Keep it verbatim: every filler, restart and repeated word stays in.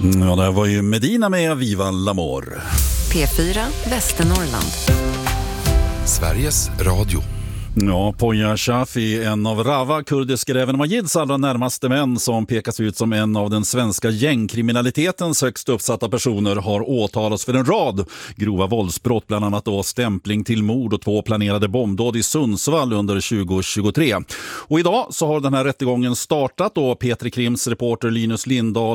Ja, det var ju Medina med Viva l'Amor. P fyra Västernorrland. Sveriges Radio. Ja, Poya Shafi, en av Rawa, kurdiska räven Majids allra närmaste män som pekas ut som en av den svenska gängkriminalitetens högst uppsatta personer, har åtalats för en rad grova våldsbrott, bland annat då stämpling till mord och två planerade bombdåd i Sundsvall under tjugo tjugotre. Och idag så har den här rättegången startat, och Petri Krims reporter Linus Lindahl